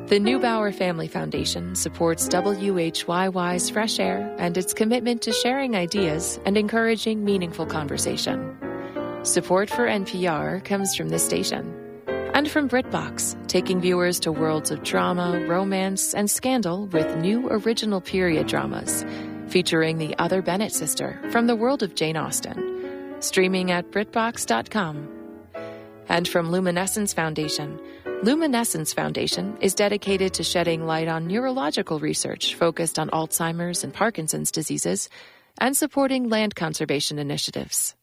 The Neubauer Family Foundation supports WHYY's Fresh Air and its commitment to sharing ideas and encouraging meaningful conversation. Support for NPR comes from this station. And from BritBox, taking viewers to worlds of drama, romance, and scandal with new original period dramas, featuring the other Bennett sister from the world of Jane Austen. Streaming at BritBox.com. And from Luminescence Foundation. Luminescence Foundation is dedicated to shedding light on neurological research focused on Alzheimer's and Parkinson's diseases and supporting land conservation initiatives.